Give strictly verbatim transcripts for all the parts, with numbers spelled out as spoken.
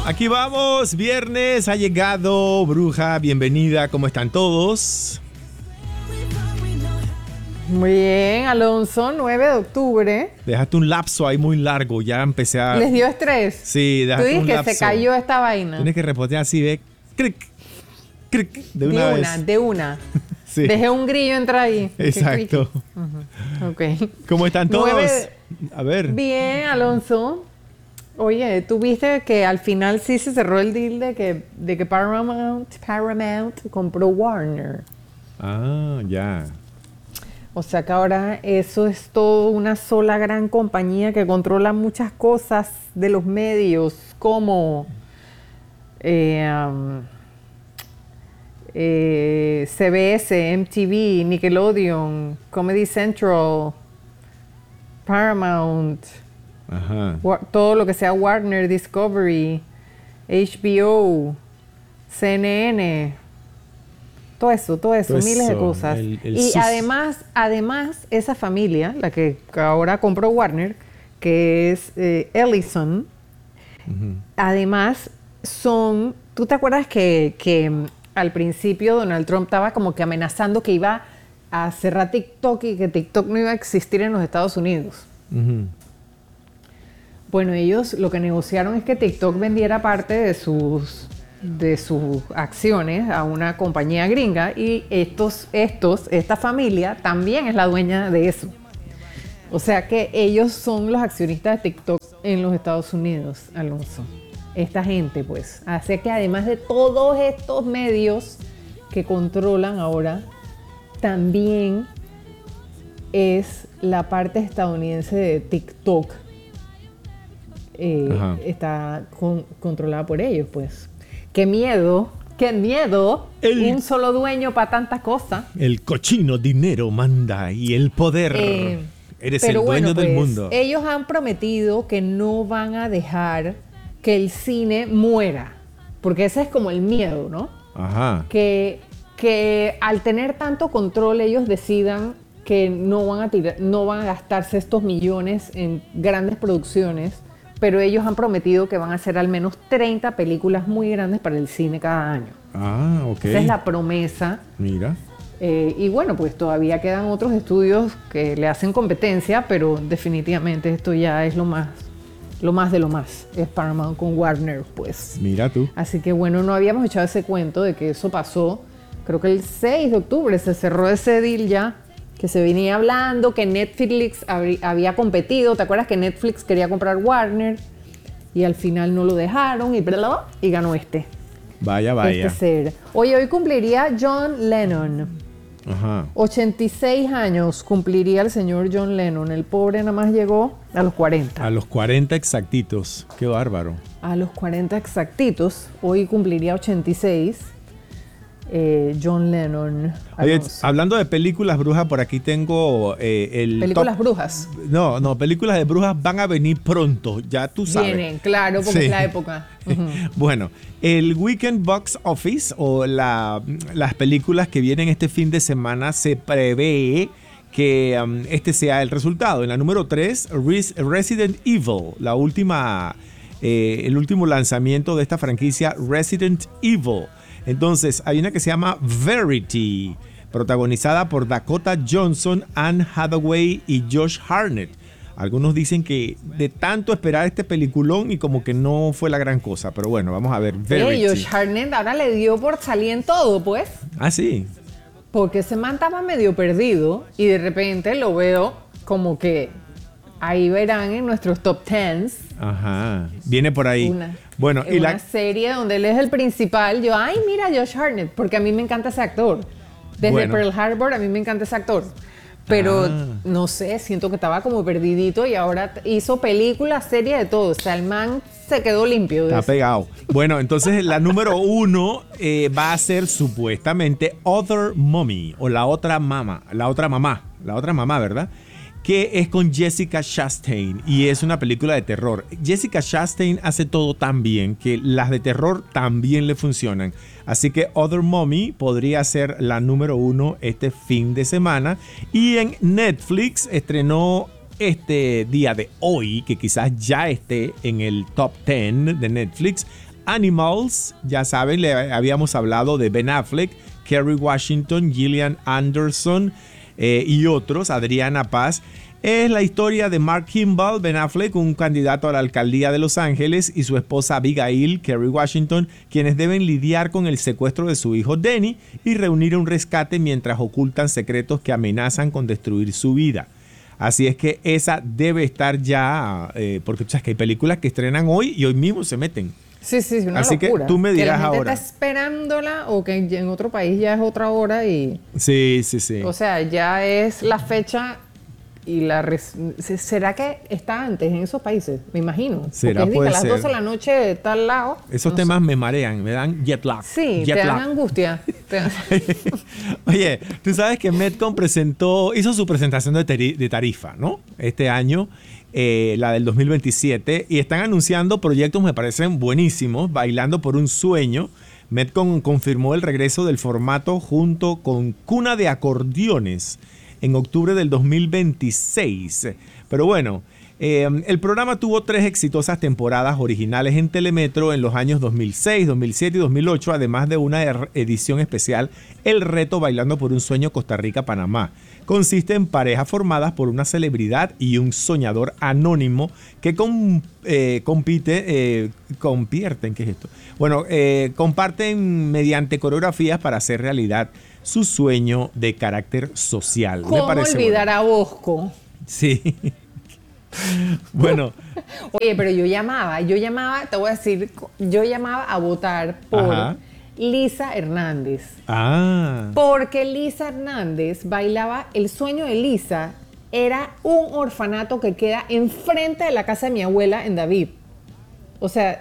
Aquí vamos, viernes ha llegado, bruja, bienvenida, ¿cómo están todos? Muy bien, Alonso, nueve de octubre. Dejaste un lapso ahí muy largo, ya empecé a... ¿Les dio estrés? Sí, dejaste Tú un dices lapso. que se cayó esta vaina. Tienes que repotear así, ve, cric, cric, de una de vez. una, de una. Sí. Dejé un grillo entrar ahí. Exacto. Uh-huh. Ok. ¿Cómo están todos? Nueve... A ver. Bien, Alonso. Oye, ¿tú viste que al final sí se cerró el deal de que, de que Paramount, Paramount compró Warner? Ah, ya. O sea que ahora eso es todo una sola gran compañía que controla muchas cosas de los medios, como eh, um, eh, C B S, M T V, Nickelodeon, Comedy Central, Paramount, Ajá. Wa- todo lo que sea Warner, Discovery, H B O, C N N, todo eso, todo eso, Todo miles de eso, cosas. el- el y sus- además, además, esa familia, la que ahora compró Warner, que es eh, Ellison, Ujú. además son, ¿tú te acuerdas que, que mm, al principio Donald Trump estaba como que amenazando que iba a cerrar TikTok y que TikTok no iba a existir en los Estados Unidos? Ujú. Bueno, ellos lo que negociaron es que TikTok vendiera parte de sus, de sus acciones a una compañía gringa y estos, estos, esta familia también es la dueña de eso. O sea que ellos son los accionistas de TikTok en los Estados Unidos, Alonso. Esta gente, pues. Así que además de todos estos medios que controlan ahora, también es la parte estadounidense de TikTok. Eh, Ajá. está con- controlada por ellos, pues. ¡Qué miedo! ¡Qué miedo! El- Un solo dueño para tanta cosa. El cochino dinero manda y el poder. Eh, Eres el pero dueño bueno, del pues, mundo. ellos han prometido que no van a dejar que el cine muera, porque ese es como el miedo, ¿no? Ajá. Que, que al tener tanto control ellos decidan que no van a tirar, no van a gastarse estos millones en grandes producciones, pero ellos han prometido que van a hacer al menos treinta películas muy grandes para el cine cada año. Ah, ok. Esa es la promesa. Mira. Eh, y bueno, pues todavía quedan otros estudios que le hacen competencia, pero definitivamente esto ya es lo más, lo más de lo más. Es Paramount con Warner, pues. Mira tú. Así que bueno, no habíamos echado ese cuento de que eso pasó. Creo que el seis de octubre se cerró ese deal ya, que se venía hablando, que Netflix habrí- había competido. ¿Te acuerdas que Netflix quería comprar Warner? Y al final no lo dejaron y, bla, bla, bla, y ganó este. Vaya, vaya. Este ser. Oye, hoy cumpliría John Lennon. Ajá. ochenta y seis años cumpliría el señor John Lennon. El pobre nada más llegó a los cuarenta. A los cuarenta exactitos. Qué bárbaro. A los cuarenta exactitos. Hoy cumpliría ochenta y seis. Eh, John Lennon. Oye, Alonso. hablando de películas brujas, por aquí tengo eh, el Películas top- brujas. No, no, películas de brujas van a venir pronto, ya tú sabes. Vienen, claro, porque Sí. es la época. Ujú. Bueno, el Weekend Box Office o la- las películas que vienen este fin de semana se prevé que um, este sea el resultado. En la número tres, Res- Resident Evil, la última, eh, el último lanzamiento de esta franquicia Resident Evil. Entonces, hay una que se llama Verity, protagonizada por Dakota Johnson, Anne Hathaway y Josh Hartnett. Algunos dicen que de tanto esperar este peliculón y como que no fue la gran cosa, pero bueno, vamos a ver. Verity. Oye, Josh Hartnett ahora le dio por salir en todo, pues. Ah, sí. Porque ese man estaba medio perdido y de repente lo veo como que ahí verán en nuestros top tens Ajá. Viene por ahí. una, bueno, y una la... serie donde él es el principal. Yo, ay, mira Josh Hartnett, porque a mí me encanta ese actor. Desde Bueno. Pearl Harbor a mí me encanta ese actor. Pero Ah. no sé, siento que estaba como perdidito y ahora hizo películas, serie de todo. O sea, el man se quedó limpio. de Está eso. pegado. Bueno, entonces la número uno eh, va a ser supuestamente Other Mommy o la otra mamá, la otra mamá, la otra mamá, ¿verdad? Que es con Jessica Chastain y es una película de terror. Jessica Chastain hace todo tan bien que las de terror también le funcionan. Así que Other Mommy podría ser la número uno este fin de semana. Y en Netflix estrenó este día de hoy, que quizás ya esté en el top diez de Netflix, Animals, ya saben, le habíamos hablado de Ben Affleck, Kerry Washington, Gillian Anderson eh, y otros, Adriana Paz. Es la historia de Mark Kimball, Ben Affleck, un candidato a la alcaldía de Los Ángeles, y su esposa Abigail, Kerry Washington, quienes deben lidiar con el secuestro de su hijo Denny y reunir un rescate mientras ocultan secretos que amenazan con destruir su vida. Así es que esa debe estar ya, eh, porque sabes que hay películas que estrenan hoy y hoy mismo se meten. Sí, sí, una Así locura. que tú me dirás que la gente ahora. está esperándola o que en otro país ya es otra hora y... Sí, sí, sí. O sea, ya es la fecha y la... Res... ¿Será que está antes en esos países? Me imagino. ¿Será? Porque es Puede que a las ser. doce de la noche de tal lado... Esos no temas sé. me marean, me dan jet lag. Sí, jet te lag. dan angustia. Te dan- Oye, tú sabes que Metcon presentó, hizo su presentación de, tari- de tarifa, ¿no? Este año, eh, la del dos mil veintisiete, y están anunciando proyectos, me parecen buenísimos. Bailando por un sueño. Metcon confirmó el regreso del formato junto con Cuna de Acordeones en octubre del dos mil veintiséis. Pero bueno, eh, el programa tuvo tres exitosas temporadas originales en Telemetro en los años dos mil seis, dos mil siete y dos mil ocho, además de una er- edición especial, El Reto Bailando por un Sueño Costa Rica-Panamá. Consiste en parejas formadas por una celebridad y un soñador anónimo que com- eh, compite, eh, convierten, ¿qué es esto? Bueno, eh, comparten mediante coreografías para hacer realidad su sueño de carácter social. Me ¿Cómo parece olvidar bueno. a Bosco? Sí. Bueno, Oye, pero yo llamaba, yo llamaba, te voy a decir, yo llamaba a votar por Ajá. Lisa Hernández. ah, Porque Lisa Hernández bailaba, el sueño de Lisa era un orfanato que queda enfrente de la casa de mi abuela en David. O sea,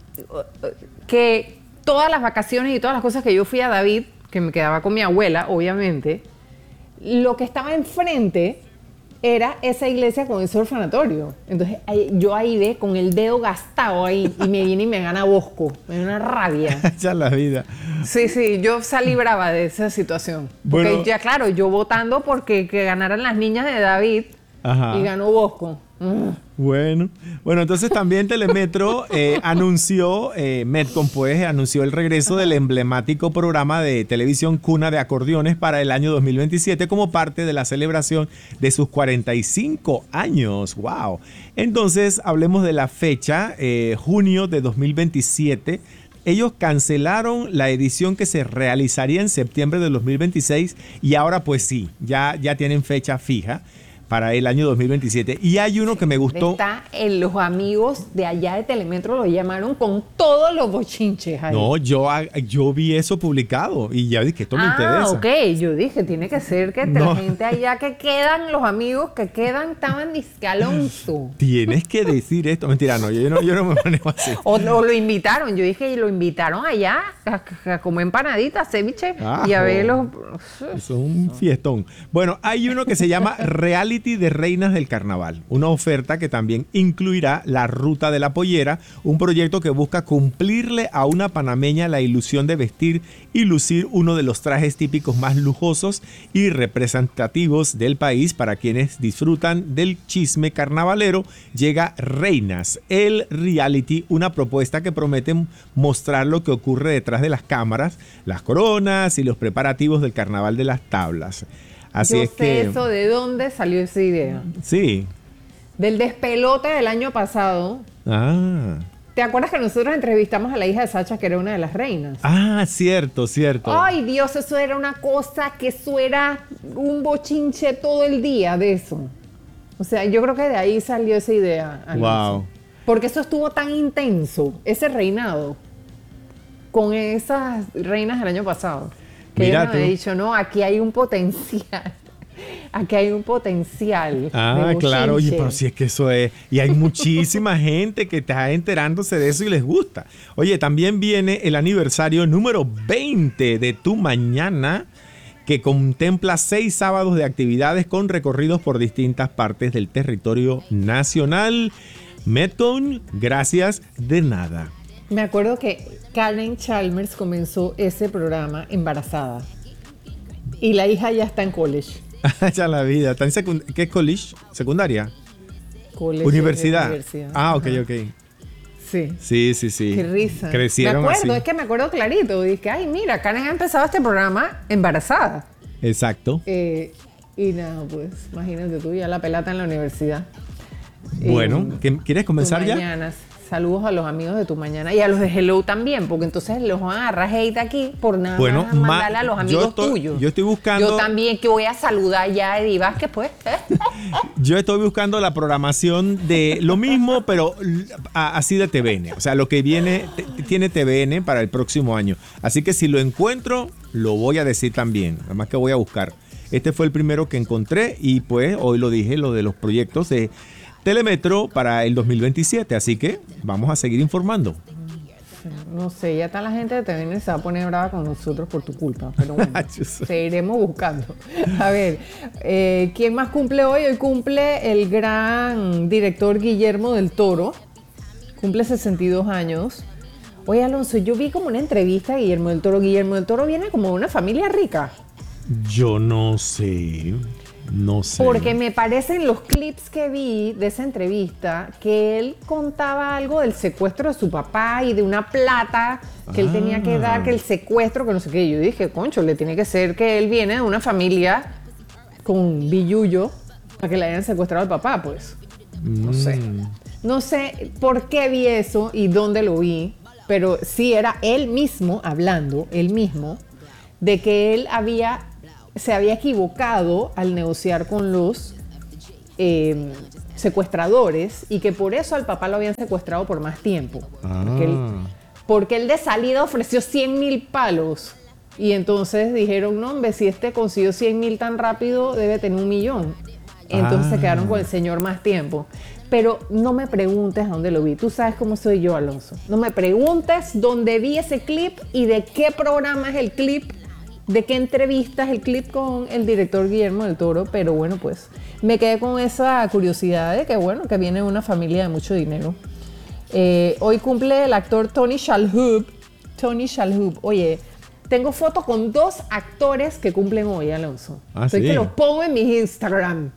que todas las vacaciones y todas las cosas que yo fui a David, que me quedaba con mi abuela, obviamente, lo que estaba enfrente era esa iglesia con ese orfanatorio. Entonces ahí- yo ahí ve con el dedo gastado ahí y me viene y me gana Bosco. Me da una rabia. ya la vida. Sí, sí, yo salí brava de esa situación. Porque Bueno. ya claro, yo votando porque que ganaran las niñas de David Ajá. y ganó Bosco. Mm. Bueno, bueno, entonces también Telemetro eh, anunció, eh, Metcon pues, anunció el regreso del emblemático programa de televisión Cuna de Acordeones para el año dos mil veintisiete como parte de la celebración de sus cuarenta y cinco años. ¡Wow! Entonces, hablemos de la fecha, eh, junio de dos mil veintisiete. Ellos cancelaron la edición que se realizaría en septiembre de dos mil veintiséis y ahora pues sí, ya, ya tienen fecha fija para el año dos mil veintisiete. Y hay uno que me gustó. Está en los amigos de allá de Telemetro lo llamaron con todos los bochinches ahí. No, yo, yo vi eso publicado y ya dije, esto me ah, interesa. ok, yo dije, tiene que ser que No. la gente allá que quedan, los amigos que quedan, estaban discalonzo. Tienes que decir esto. Mentira, no, yo no, yo no me manejo así. O, o lo invitaron, yo dije, lo invitaron allá a, a comer empanaditas, ceviche, Ah, y a ver los... Eso es un fiestón. Bueno, hay uno que se llama Reality de Reinas del Carnaval, una oferta que también incluirá la Ruta de la Pollera, un proyecto que busca cumplirle a una panameña la ilusión de vestir y lucir uno de los trajes típicos más lujosos y representativos del país. Para quienes disfrutan del chisme carnavalero, llega Reinas, el reality, una propuesta que promete mostrar lo que ocurre detrás de las cámaras, las coronas y los preparativos del Carnaval de las Tablas. Así yo es sé que eso, ¿de dónde salió esa idea? sí. Del despelote del año pasado. Ah. ¿Te acuerdas que nosotros entrevistamos a la hija de Sacha, que era una de las reinas? Ah, cierto, cierto. Ay, Dios, eso era una cosa, que eso era un bochinche todo el día de eso. O sea, yo creo que de ahí salió esa idea. Alonso. Wow. Porque eso estuvo tan intenso, ese reinado, con esas reinas del año pasado. Que Mira ella me había tú. dicho, no, aquí hay un potencial. Aquí hay un potencial. Ah, de claro, oye, bochinche. pero si es que eso es. Y hay muchísima gente que está enterándose de eso y les gusta. Oye, también viene el aniversario número veinte de Tu Mañana, que contempla seis sábados de actividades con recorridos por distintas partes del territorio nacional. Metcon, gracias de nada. Me acuerdo que Karen Chalmers comenzó ese programa embarazada. Y la hija ya está en college. Ya la vida. ¿Está en secund- ¿Qué es college? ¿Secundaria? College Universidad. universidad. Ah, ok, Ajá. ok. Sí, Sí. Sí, sí, sí. Qué risa. Crecieron Me acuerdo, así. es que me acuerdo clarito. Dije, ay, mira, Karen ha empezado este programa embarazada. Exacto. Eh, y nada, pues, imagínate tú, ya la pelata en la universidad. Bueno, Eh, ¿quieres comenzar Tu ya? Mañanas. Saludos a los amigos de Tu Mañana y a los de Hello también, porque entonces los van a agarrar hate aquí por nada Bueno, más mandarle ma- a los yo amigos estoy- tuyos. yo estoy buscando- Yo también que voy a saludar ya a Eddie Vázquez, pues. Yo estoy buscando la programación de lo mismo, pero l- a- así de T V N. O sea, lo que viene, t- tiene T V N para el próximo año. Así que si lo encuentro, lo voy a decir también. Además que voy a buscar. Este fue el primero que encontré y pues hoy lo dije, lo de los proyectos de Telemetro para el dos mil veintisiete. Así que vamos a seguir informando. No sé, ya está la gente de T V N se va a poner brava con nosotros por tu culpa, pero bueno, Yo sé. seguiremos buscando. A ver, eh, ¿quién más cumple hoy? Hoy cumple el gran director Guillermo del Toro, cumple sesenta y dos años. Oye, Alonso, yo vi como una entrevista a Guillermo del Toro. Guillermo del Toro viene como de una familia rica. Yo no sé. No sé. Porque me parecen los clips que vi de esa entrevista que él contaba algo del secuestro de su papá y de una plata que él tenía que dar, que el secuestro, que no sé qué. Yo dije, concho, le tiene que ser que él viene de una familia con billuyo para que le hayan secuestrado al papá, pues. No sé. No sé por qué vi eso y dónde lo vi, pero sí era él mismo hablando, él mismo, de que él había... se había equivocado al negociar con los eh, secuestradores y que por eso al papá lo habían secuestrado por más tiempo. Ah. Porque, él, porque él de salida ofreció cien mil palos y entonces dijeron, no, hombre, si este consiguió cien mil tan rápido, debe tener un millón. Entonces Ah. se quedaron con el señor más tiempo. Pero no me preguntes a dónde lo vi. Tú sabes cómo soy yo, Alonso. No me preguntes dónde vi ese clip y de qué programa es el clip. ¿De qué entrevistas el clip con el director Guillermo del Toro? Pero bueno, pues me quedé con esa curiosidad de que bueno, que viene de una familia de mucho dinero. Eh, hoy cumple el actor Tony Shalhoub. Tony Shalhoub. Oye, tengo fotos con dos actores que cumplen hoy, Alonso. Ah, Estoy sí. que los pongo en mi Instagram.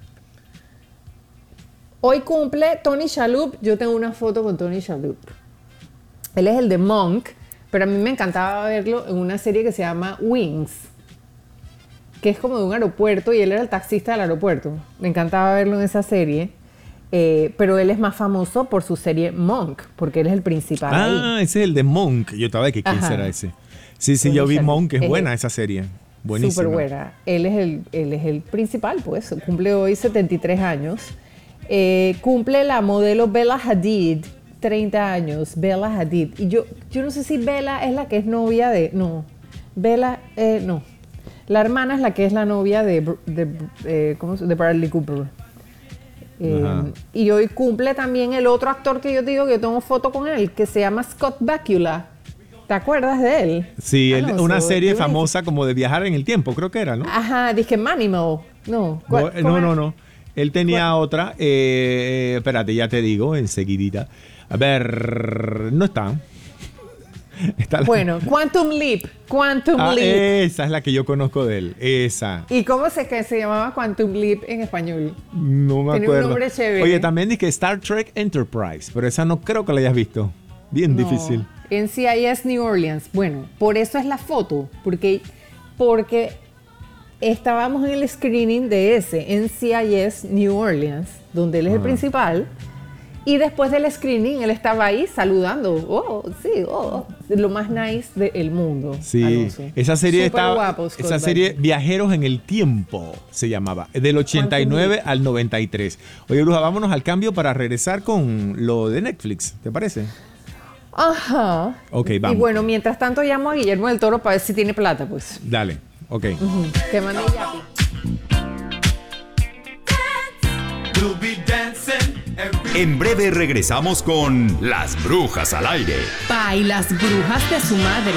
Hoy cumple Tony Shalhoub. Yo tengo una foto con Tony Shalhoub. Él es el de Monk. Pero a mí me encantaba verlo en una serie que se llama Wings, que es como de un aeropuerto y él era el taxista del aeropuerto. Me encantaba verlo en esa serie, eh, pero él es más famoso por su serie Monk, porque él es el principal Ah, ahí. ese es el de Monk. Yo estaba de que quién Ajá. será ese. Sí, sí, Tony yo vi Shalhoub. Monk, es Es buena el- esa serie. Buenísima. Súper buena. Él es, el, él es el principal, pues. Cumple hoy setenta y tres años. Eh, cumple la modelo Bella Hadid, treinta años, Bella Hadid. Y yo, yo no sé si Bella es la que es novia de... No, Bella, eh, no. La hermana es la que es la novia de, Br- de, eh, ¿cómo se- de Bradley Cooper. Eh, Ajá. y hoy cumple también el otro actor que yo digo que yo tengo foto con él, que se llama Scott Bakula. ¿Te acuerdas de él? Sí, él- Alonso, una serie yo- famosa como de viajar en el tiempo, creo que era, ¿no? Ajá, dije Manimal. No, No, ¿cuál- eh, cómo no, es? no, no. Él tenía otra. eh, espérate, ya te digo, enseguidita. A ver, no está. Está la- Bueno, Quantum Leap. Quantum Ah, Leap. esa es la que yo conozco de él. Esa. ¿Y cómo se, que se llamaba Quantum Leap en español? No me Tiene un acuerdo. nombre chévere. Oye, también dije Star Trek Enterprise, pero esa no creo que la hayas visto. Bien No, difícil. N C I S New Orleans. Bueno, por eso es la foto. Porque, porque estábamos en el screening de ese, N C I S New Orleans, donde él es el Ah. principal. Y después del screening, él estaba ahí saludando. Oh, sí, oh, lo más nice del mundo. Sí, Alonso. esa serie Súper estaba. guapo, Scott esa serie Bakula. Viajeros en el Tiempo se llamaba. Del ochenta y nueve al noventa y tres. Oye, Bruja, vámonos al cambio para regresar con lo de Netflix. ¿Te parece? Ajá. Ok, vamos. Y bueno, mientras tanto llamo a Guillermo del Toro para ver si tiene plata, pues. Dale. Ok. Ujú. Que mande Yapi. En breve regresamos con Las Brujas al Aire. Pa y las brujas de su madre.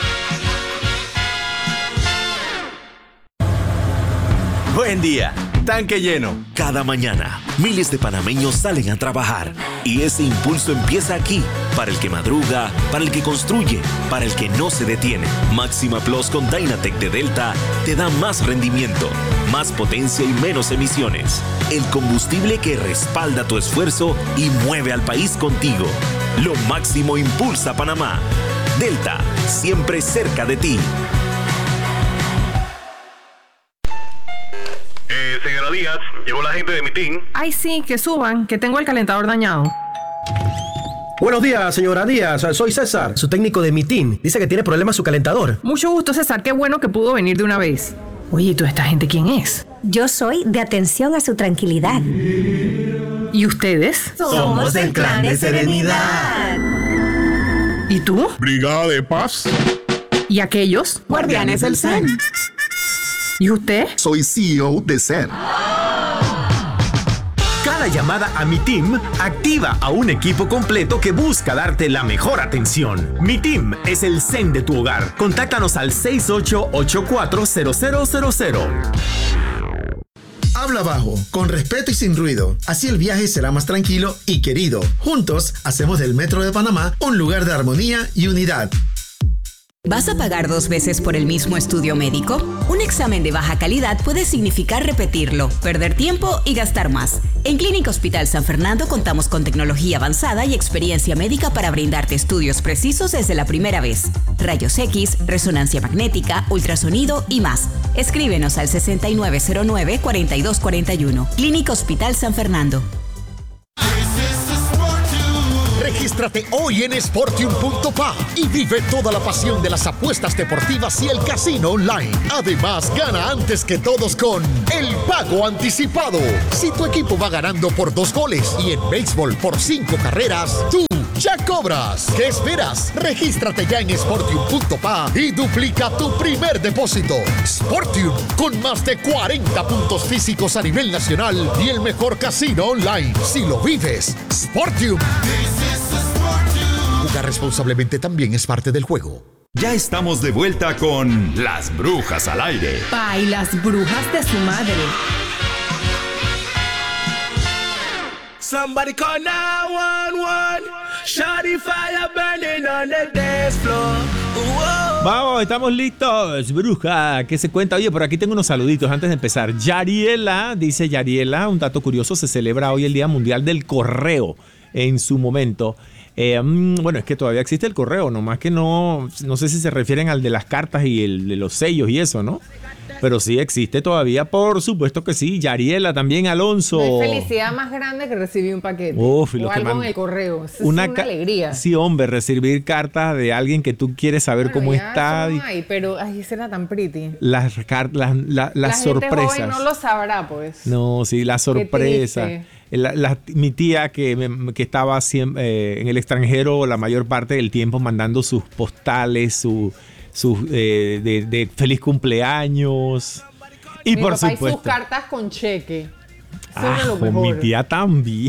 Buen día, tanque lleno. Cada mañana, miles de panameños salen a trabajar y ese impulso empieza aquí, para el que madruga, para el que construye, para el que no se detiene. Máxima Plus con Dynatec de Delta te da más rendimiento, más potencia y menos emisiones. El combustible que respalda tu esfuerzo y mueve al país contigo. Lo máximo impulsa Panamá. Delta, siempre cerca de ti. Eh, señora Díaz, llegó la gente de mi team. Ay, sí, que suban, que tengo el calentador dañado. Buenos días, señora Díaz. Soy César, su técnico de Mitin. Dice que tiene problemas su calentador. Mucho gusto, César. Qué bueno que pudo venir de una vez. Oye, ¿y toda esta gente quién es? Yo soy de Atención a su Tranquilidad. ¿Y ustedes? Somos del Clan de Serenidad. ¿Y tú? Brigada de Paz. ¿Y aquellos? Guardianes del Zen. ¿Y usted? Soy C E O de Zen. Cada llamada a Mi Team activa a un equipo completo que busca darte la mejor atención. Mi Team es el Zen de tu hogar. Contáctanos al seis ocho ocho cuatro cero cero cero cero. Habla bajo, con respeto y sin ruido. Así el viaje será más tranquilo y querido. Juntos hacemos del Metro de Panamá un lugar de armonía y unidad. ¿Vas a pagar dos veces por el mismo estudio médico? Un examen de baja calidad puede significar repetirlo, perder tiempo y gastar más. En Clínica Hospital San Fernando contamos con tecnología avanzada y experiencia médica para brindarte estudios precisos desde la primera vez. Rayos X, resonancia magnética, ultrasonido y más. Escríbenos al sesenta y nueve cero nueve, cuarenta y dos cuarenta y uno. Clínica Hospital San Fernando. Regístrate hoy en Sportium punto pa y vive toda la pasión de las apuestas deportivas y el casino online. Además, gana antes que todos con el pago anticipado. Si tu equipo va ganando por dos goles y en béisbol por cinco carreras, tú ya cobras. ¿Qué esperas? Regístrate ya en Sportium punto pa y duplica tu primer depósito. Sportium, con más de cuarenta puntos físicos a nivel nacional y el mejor casino online. Si lo vives, Sportium. Jugar responsablemente también es parte del juego. Ya estamos de vuelta con Las Brujas al Aire. Pa y las brujas de su madre. Somebody call nine one one. Shawty fire burning on the dance floor. Whoa. Vamos, estamos listos, bruja. ¿Qué se cuenta? Oye, por aquí tengo unos saluditos antes de empezar. Yariela, dice Yariela, un dato curioso, se celebra hoy el Día Mundial del Correo en su momento. Eh, bueno, es que todavía existe el correo, nomás que no, no sé si se refieren al de las cartas y el de los sellos y eso, ¿no? Pero sí existe todavía, por supuesto que sí. Yariela también, Alonso. No hay felicidad más grande que recibir un paquete. Uf, y o los que algo man- en el correo. Eso una es una ca- alegría. Sí, hombre, recibir cartas de alguien que tú quieres saber Bueno, cómo ya está. eso no hay, pero ay, será tan pretty. Las, car- las, la- las La sorpresas. gente joven no lo sabrá, pues. No, sí, la sorpresa. triste. La, la- mi tía que, me- que estaba siempre, eh, en el extranjero la mayor parte del tiempo mandando sus postales, su, sus eh, de, de feliz cumpleaños. Y Mi por papá supuesto. y sus cartas con cheque. Eso Ah, es lo con mejor. mi tía también.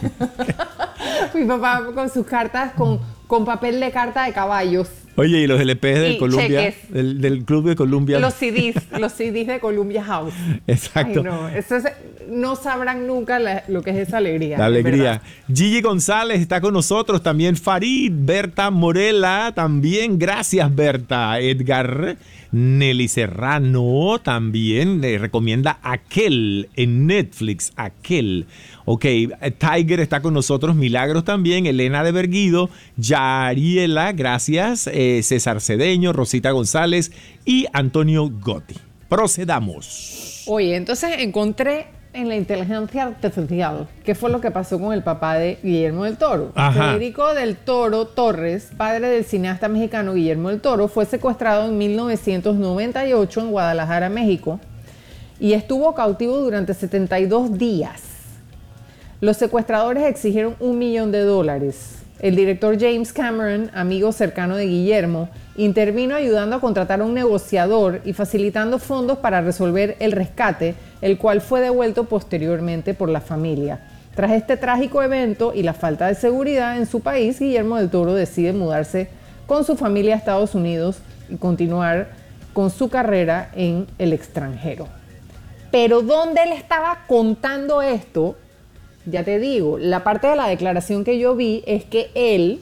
Mi papá con sus cartas con, con papel de carta de caballos. Oye, y los L Ps de Y Columbia, cheques. del, del Club de Columbia. Los C Ds, los C Ds de Columbia House. Exacto. Ay, no, eso es- no sabrán nunca la- lo que es esa alegría. La de alegría. verdad. Gigi González está con nosotros, también Farid, Berta Morela, también gracias Berta, Edgar, Nelly Serrano, también le recomienda Aquel en Netflix, Aquel. Ok, Tiger está con nosotros, Milagros también, Elena de Berguido, Yariela, gracias, eh, César Cedeño, Rosita González y Antonio Gotti. Procedamos. Oye, entonces encontré en la inteligencia artificial qué fue lo que pasó con el papá de Guillermo del Toro. Ajá. Federico del Toro Torres, padre del cineasta mexicano Guillermo del Toro, fue secuestrado en mil novecientos noventa y ocho en Guadalajara, México, y estuvo cautivo durante setenta y dos días. Los secuestradores exigieron un millón de dólares. El director James Cameron, amigo cercano de Guillermo, intervino ayudando a contratar a un negociador y facilitando fondos para resolver el rescate, el cual fue devuelto posteriormente por la familia. Tras este trágico evento y la falta de seguridad en su país, Guillermo del Toro decide mudarse con su familia a Estados Unidos y continuar con su carrera en el extranjero. Pero ¿dónde él estaba contando esto? Ya te digo, la parte de la declaración que yo vi es que él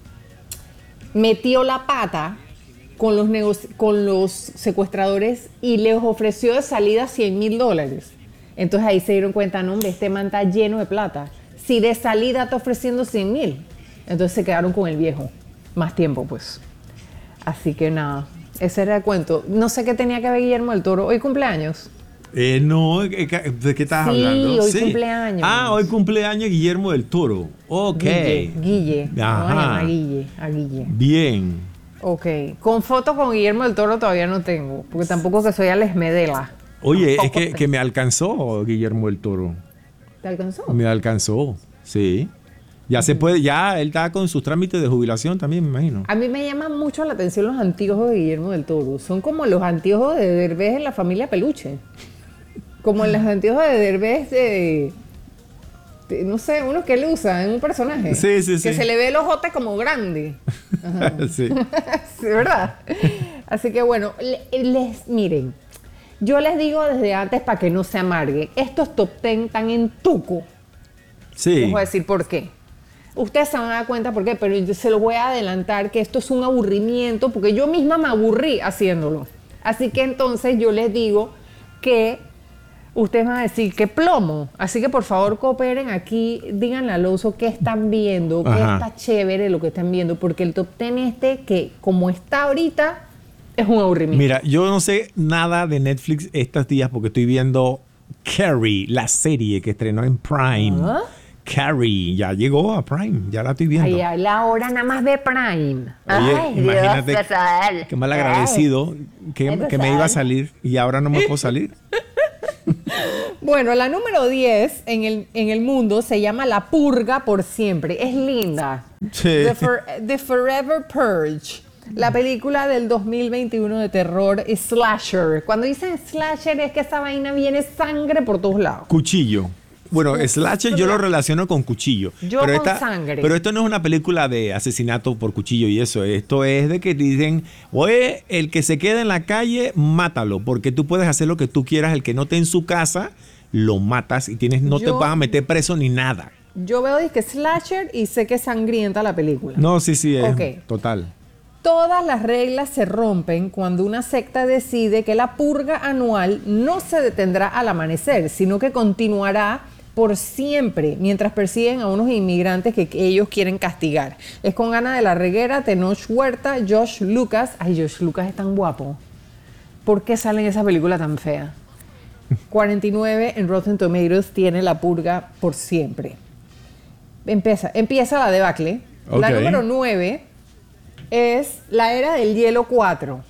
metió la pata con los, negoci- con los secuestradores y les ofreció de salida cien mil dólares. Entonces ahí se dieron cuenta, no hombre, este man está lleno de plata. Si de salida está ofreciendo cien mil, Entonces se quedaron con el viejo. Más tiempo, pues. Así que nada, ese era el cuento. No sé qué tenía que ver Guillermo del Toro. ¿Hoy cumpleaños? Eh, no, ¿de qué estás sí, hablando? Hoy sí, hoy cumpleaños. Ah, hoy cumpleaños Guillermo del Toro. Ok. Guille. Guille. Ajá. Vamos a llamar a Guille. A Guille. Bien. Ok. Con foto con Guillermo del Toro todavía no tengo, porque tampoco que soy Alex Medela. Oye, es que, que me alcanzó Guillermo del Toro. ¿Te alcanzó? Me alcanzó, sí. Ya se puede, ya él está con sus trámites de jubilación también, me imagino. A mí me llaman mucho la atención los anteojos de Guillermo del Toro. Son como los anteojos de Derbez en la familia Peluche. Como los anteojos de Derbez de, de, no sé, unos que él usa en un personaje. Sí, sí, sí. Que se le ve el ojote como grande. Ajá. Sí. Sí, ¿verdad? Así que bueno, les, miren, yo les digo desde antes para que no se amarguen. Estos top ten están en tuco. Sí. Les voy a decir por qué. Ustedes se van a dar cuenta por qué, pero yo se los voy a adelantar que esto es un aburrimiento porque yo misma me aburrí haciéndolo. Así que entonces yo les digo que ustedes van a decir que plomo. Así que por favor cooperen aquí, díganle al oso qué están viendo, qué Ajá. está chévere lo que están viendo, porque el top ten este, que como está ahorita, es un aburrimiento. Mira, yo no sé nada de Netflix estos días porque estoy viendo Carrie, la serie que estrenó en Prime. ¿Ah? Carrie, ya llegó a Prime, ya la estoy viendo. Ay, ay, la hora nada más de Prime. Oye, Ay, imagínate Dios, César. qué mal agradecido que, Ay, que me iba a salir y ahora no me puedo salir. Bueno, la número diez en el, en el mundo se llama La Purga por Siempre. Es linda. Sí. The, For- The Forever Purge. La película del dos mil veintiuno de terror y slasher. Cuando dicen slasher es que esa vaina viene sangre por todos lados. Cuchillo. Bueno, slasher yo lo relaciono con cuchillo. Yo pero con esta, sangre. Pero esto no es una película de asesinato por cuchillo y eso. Esto es de que dicen, oye, el que se queda en la calle, mátalo. Porque tú puedes hacer lo que tú quieras. El que no esté en su casa, lo matas y tienes, no te Yo- vas a meter preso ni nada. Yo veo disque slasher y sé que es sangrienta la película. No, sí, sí, es Ok. total. Todas las reglas se rompen cuando una secta decide que la purga anual no se detendrá al amanecer, sino que continuará por siempre mientras persiguen a unos inmigrantes que, que ellos quieren castigar. Es con Ana de la Reguera, Tenoch Huerta, Josh Lucas. Ay, Josh Lucas es tan guapo. ¿Por qué sale en esa película tan fea? cuarenta y nueve en Rotten Tomatoes tiene La Purga por siempre. Empieza, empieza la debacle. La Ok. número nueve es La Era del Hielo cuatro.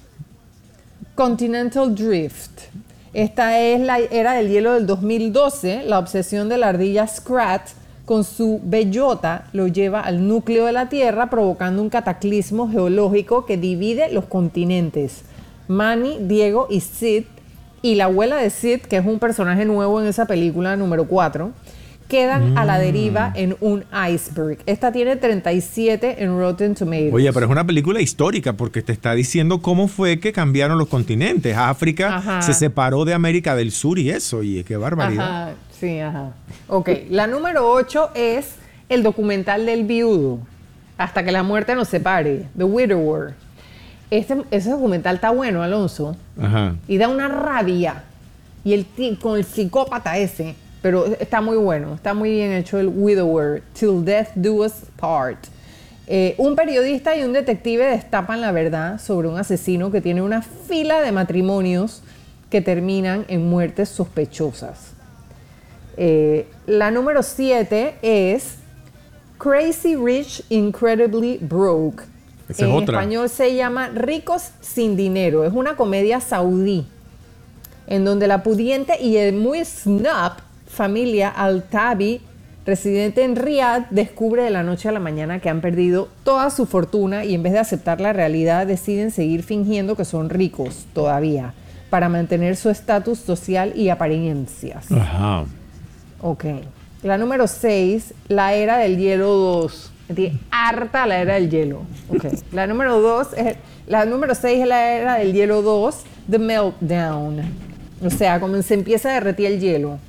Continental Drift. Esta es la Era del Hielo del dos mil doce. La obsesión de la ardilla Scrat con su bellota lo lleva al núcleo de la Tierra, provocando un cataclismo geológico que divide los continentes. Manny, Diego y Sid, y la abuela de Sid, que es un personaje nuevo en esa película número cuatro, quedan a la deriva en un iceberg. Esta tiene treinta y siete en Rotten Tomatoes. Oye, pero es una película histórica porque te está diciendo cómo fue que cambiaron los continentes. África Ajá. se separó de América del Sur y eso, y qué barbaridad. Ajá, sí, ajá. Ok, la número ocho es el documental del viudo, Hasta que la muerte nos separe, The Widower. Este, ese documental está bueno, Alonso, Ajá. y da una rabia. Y el ti- con el psicópata ese, pero está muy bueno, está muy bien hecho el Widower, Till Death Do Us Part. Eh, un periodista y un detective destapan la verdad sobre un asesino que tiene una fila de matrimonios que terminan en muertes sospechosas. Eh, la número siete es Crazy Rich, Incredibly Broke. Esa es en otra. español se llama Ricos sin Dinero. Es una comedia saudí en donde la pudiente y el muy snob familia Al-Tabi, residente en Riyadh, descubre de la noche a la mañana que han perdido toda su fortuna y en vez de aceptar la realidad deciden seguir fingiendo que son ricos todavía para mantener su estatus social y apariencias. Ajá. Ok. La número seis, La Era del Hielo dos. Me tiene harta la Era del Hielo. Ok. La número dos es, la número seis es La Era del Hielo dos, The Meltdown. O sea, como se empieza a derretir el hielo.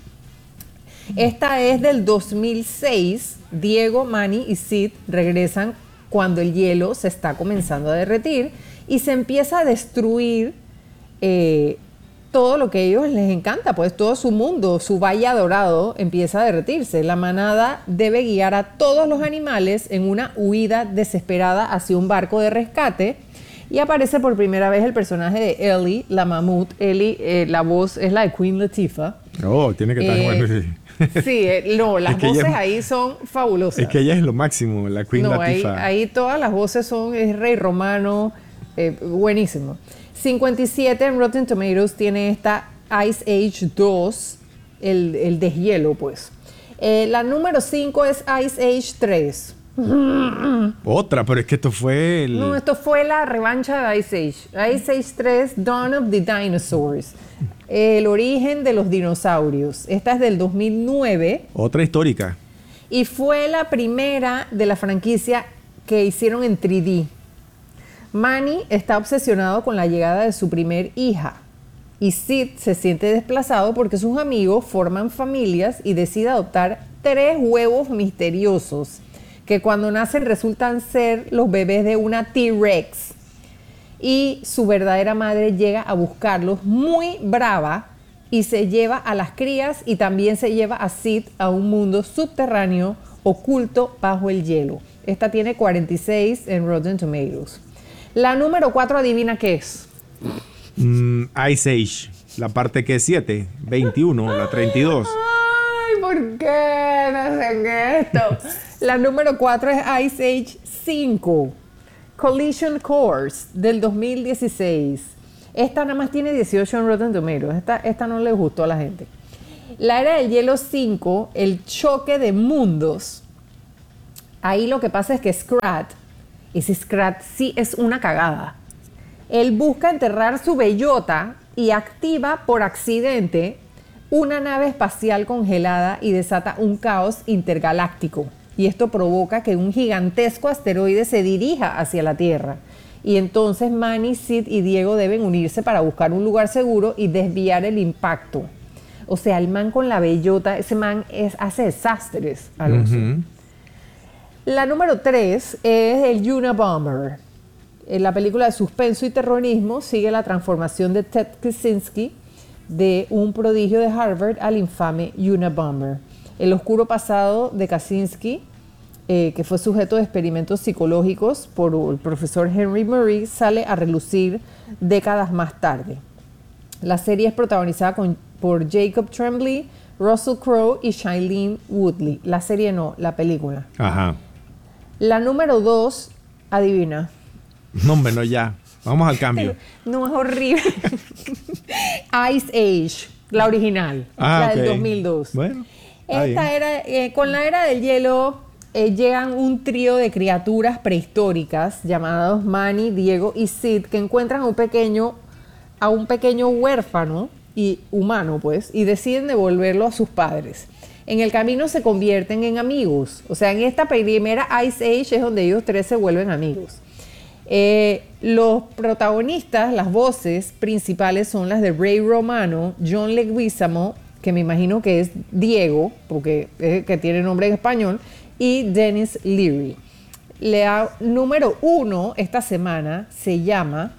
Esta es del dos mil seis. Diego, Manny y Sid regresan cuando el hielo se está comenzando a derretir y se empieza a destruir eh, todo lo que a ellos les encanta, pues todo su mundo, su valle dorado empieza a derretirse. La manada debe guiar a todos los animales en una huida desesperada hacia un barco de rescate y aparece por primera vez el personaje de Ellie, la mamut. Ellie, eh, la voz es la de Queen Latifah. Oh, tiene que estar Eh, bueno. Sí, eh, no, las Es que voces ella es- ahí son fabulosas. Es que ella es lo máximo, la Queen No, ahí, Latifah. ahí todas las voces son, es Rey Romano, eh, buenísimo. cincuenta y siete en Rotten Tomatoes tiene esta Ice Age dos, el, el deshielo, pues. Eh, la número cinco es Ice Age tres. Otra, pero es que esto fue el... No, esto fue la revancha de Ice Age. Ice Age tres, Dawn of the Dinosaurs. El origen de los dinosaurios. Esta es del dos mil nueve. Otra histórica. Y fue la primera de la franquicia que hicieron en tres D. Manny está obsesionado con la llegada de su primer hija. Y Sid se siente desplazado porque sus amigos forman familias y decide adoptar tres huevos misteriosos que cuando nacen resultan ser los bebés de una T-Rex. Y su verdadera madre llega a buscarlos muy brava y se lleva a las crías y también se lleva a Sid a un mundo subterráneo oculto bajo el hielo. Esta tiene cuarenta y seis en Rotten Tomatoes. La número cuatro, adivina qué es. Mm, Ice Age, la parte que es siete, veintiuno, la treinta y dos. Ay, ¿por qué no hacen esto? La número cuatro es Ice Age cinco, Collision Course, del dos mil dieciséis. Esta nada más tiene dieciocho en Rotten Tomatoes. Esta, esta no le gustó a la gente. La Era del Hielo cinco, el choque de mundos. Ahí lo que pasa es que Scrat, ese Scrat sí es una cagada. Él busca enterrar su bellota y activa por accidente una nave espacial congelada y desata un caos intergaláctico. Y esto provoca que un gigantesco asteroide se dirija hacia la Tierra. Y entonces Manny, Sid y Diego deben unirse para buscar un lugar seguro y desviar el impacto. O sea, el man con la bellota, ese man es, hace desastres, Alonso. Ujú. La número tres es el Unabomber. En la película de suspenso y terrorismo sigue la transformación de Ted Kaczynski de un prodigio de Harvard al infame Unabomber. El oscuro pasado de Kaczynski, eh, que fue sujeto de experimentos psicológicos por el profesor Henry Murray, sale a relucir décadas más tarde. La serie es protagonizada con, por Jacob Tremblay, Russell Crowe y Shailene Woodley. La serie no, la película. Ajá. La número dos, adivina. No, hombre, no, ya. Vamos al cambio. No, es horrible. Ice Age, la original, Ah, la del ok. dos mil dos. Bueno, está Esta bien. era, eh, con la era del hielo eh, llegan un trío de criaturas prehistóricas llamados Manny, Diego y Sid, que encuentran a un pequeño, a un pequeño huérfano y humano, pues, y deciden devolverlo a sus padres. En el camino se convierten en amigos. O sea, en esta primera Ice Age es donde ellos tres se vuelven amigos. Eh, los protagonistas, las voces principales son las de Ray Romano, John Leguizamo, que me imagino que es Diego, porque es el que tiene nombre en español, y Dennis Leary. La número uno esta semana se llama,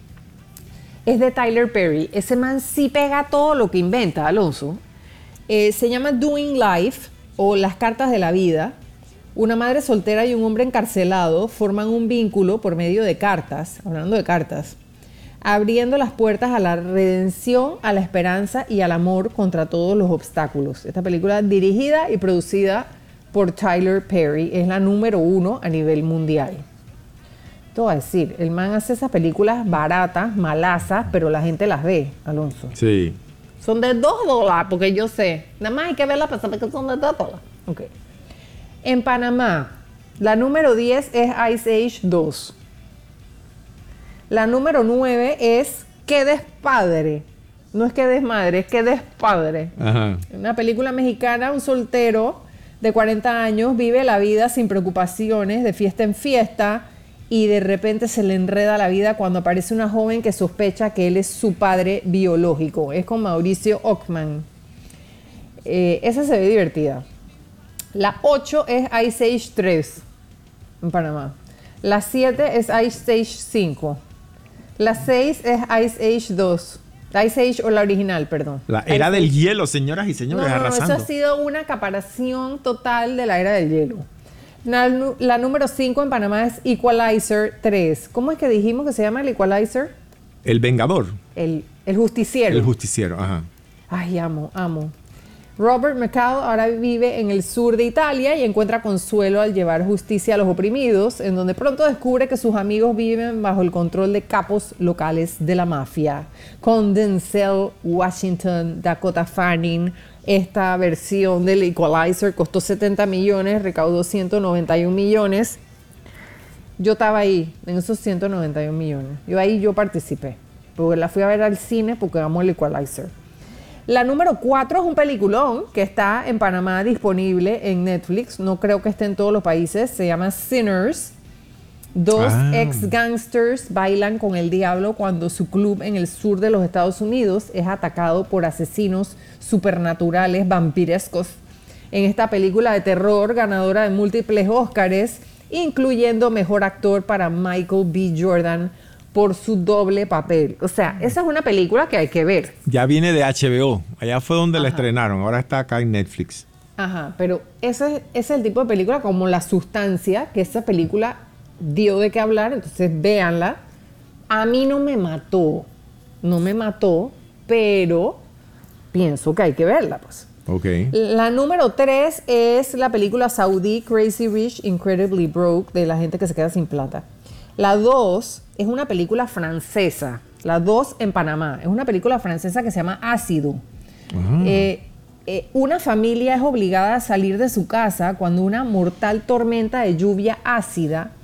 es de Tyler Perry. Ese man sí pega todo lo que inventa, Alonso. Eh, se llama Doing Life o Las Cartas de la Vida. Una madre soltera y un hombre encarcelado forman un vínculo por medio de cartas, hablando de cartas, abriendo las puertas a la redención, a la esperanza y al amor contra todos los obstáculos. Esta película, dirigida y producida por Tyler Perry, es la número uno a nivel mundial. Te voy a decir, el man hace esas películas baratas, malazas, pero la gente las ve, Alonso. Sí. Son de dos dólares, porque yo sé. Nada más hay que verlas para saber que son de dos dólares. Ok. En Panamá, la número diez es Ice Age dos. La número nueve es Qué despadre. No es que desmadre, es que despadre. Ajá. En una película mexicana, un soltero de cuarenta años vive la vida sin preocupaciones, de fiesta en fiesta, y de repente se le enreda la vida cuando aparece una joven que sospecha que él es su padre biológico. Es con Mauricio Ockman. Eh, esa se ve divertida. La ocho es Ice Age tres en Panamá. La siete es Ice Age cinco. La seis es Ice Age dos Ice Age o la original, perdón. La era Ice del Age. hielo, señoras y señores, No, no, no, arrasando. eso ha sido una acaparación total de la era del hielo. La, nu- la número cinco en Panamá es Equalizer tres. ¿Cómo es que dijimos que se llama el Equalizer? El Vengador. El, el justiciero. El justiciero, ajá. Ay, amo, amo. Robert McCall ahora vive en el sur de Italia y encuentra consuelo al llevar justicia a los oprimidos, en donde pronto descubre que sus amigos viven bajo el control de capos locales de la mafia. Con Denzel Washington, Dakota Fanning, esta versión del Equalizer costó setenta millones, recaudó ciento noventa y un millones. Yo estaba ahí, en esos ciento noventa y un millones. Yo ahí yo participé, porque la fui a ver al cine porque amo el Equalizer. La número cuatro es un peliculón que está en Panamá disponible en Netflix. No creo que esté en todos los países. Se llama Sinners. Dos Ah. ex gangsters bailan con el diablo cuando su club en el sur de los Estados Unidos es atacado por asesinos supernaturales vampirescos. En esta película de terror, ganadora de múltiples Óscares, incluyendo mejor actor para Michael B. Jordan por su doble papel. O sea, esa es una película que hay que ver. Ya viene de H B O. Allá fue donde la Ajá. estrenaron. Ahora está acá en Netflix. Ajá, pero ese, ese es el tipo de película como La Sustancia, que esa película dio de qué hablar, entonces véanla. A mí no me mató, no me mató, pero pienso que hay que verla, pues. Ok. La número tres es la película saudí Crazy Rich, Incredibly Broke, de la gente que se queda sin plata. La dos es una película francesa, la dos en Panamá, es una película francesa que se llama Ácido. Ah. Eh, eh, una familia es obligada a salir de su casa cuando una mortal tormenta de lluvia ácida